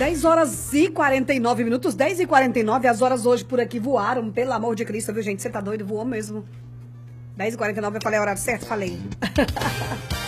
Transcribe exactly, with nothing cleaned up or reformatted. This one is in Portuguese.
dez horas e quarenta e nove minutos, dez e quarenta e nove, as horas hoje por aqui voaram, pelo amor de Cristo, viu, gente? Você tá doido? Voou mesmo. dez e quarenta e nove, eu falei a hora certa? Falei.